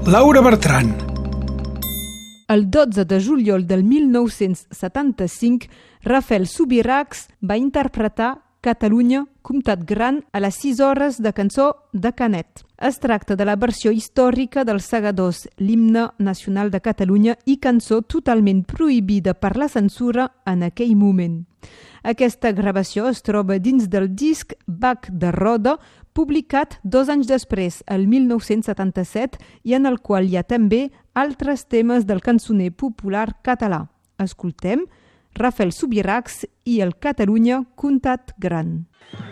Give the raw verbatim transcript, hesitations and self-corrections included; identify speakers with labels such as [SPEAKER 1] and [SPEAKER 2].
[SPEAKER 1] Laura Bertran.
[SPEAKER 2] El dotze de juliol del mil nou-cents setanta-cinc, Rafael Subirachs va interpretar Catalunya, comtat gran a les sis hores de cançó de Canet. Es tracta de la versió històrica dels segadors, l'himne nacional de Catalunya i cançó totalment prohibida per la censura en aquell moment. Aquesta gravació es troba dins del disc Bac de Roda, publicat dos anys després, el mil nou-cents setanta-set, i en el qual hi ha també altres temes del cançoner popular català. Escoltem Rafael Subirachs i el Catalunya, comtat gran.